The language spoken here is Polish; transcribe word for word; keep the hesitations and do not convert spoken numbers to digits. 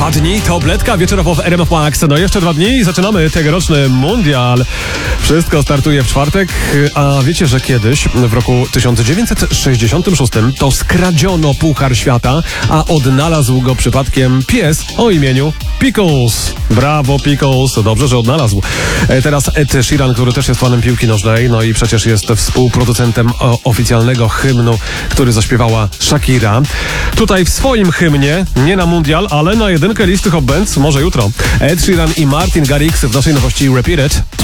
Dwa dni to Obletka wieczorowo w R M F Max. No jeszcze dwa dni i zaczynamy tegoroczny mundial. Wszystko startuje w czwartek, a wiecie, że kiedyś, w roku tysiąc dziewięćset sześćdziesiątym szóstym, to skradziono Puchar Świata, a odnalazł go przypadkiem pies o imieniu Pickles. Brawo, Pickles. Dobrze, że odnalazł. Teraz Ed Sheeran, który też jest fanem piłki nożnej, no i przecież jest współproducentem oficjalnego hymnu, który zaśpiewała Shakira. Tutaj w swoim hymnie, nie na mundial, ale na jedynkę listy Hot Bands, może jutro. Ed Sheeran i Martin Garrix w naszej nowości Repeat It.